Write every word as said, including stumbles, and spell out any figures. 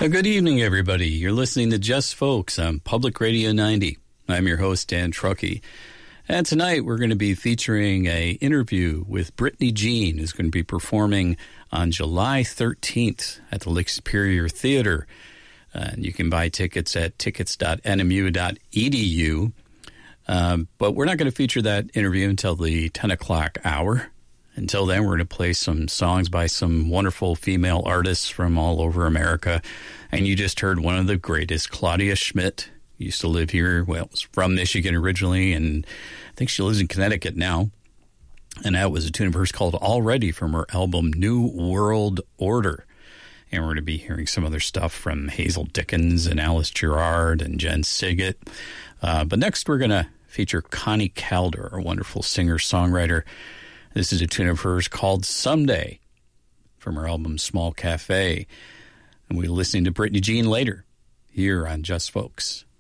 Uh, good evening, everybody. You're listening to Just Folks on Public Radio ninety. I'm your host, Dan Truckee. And tonight we're going to be featuring a interview with Brittany Jean, who's going to be performing on July thirteenth at the Lake Superior Theater. Uh, and you can buy tickets at tickets dot n m u dot e d u. Um, but we're not going to feature that interview until the ten o'clock hour. Until then, we're going to play some songs by some wonderful female artists from all over America. And you just heard one of the greatest, Claudia Schmidt. Used to live here. Well, was from Michigan originally, and I think she lives in Connecticut now. And that was a tune of hers called Already from her album New World Order. And we're going to be hearing some other stuff from Hazel Dickens and Alice Gerrard and Jen Siggett. Uh, but next, we're going to feature Connie Calder, a wonderful singer-songwriter. This is a tune of hers called Someday from her album Small Cafe. And we'll be listening to Brittany Jean later here on Just Folks.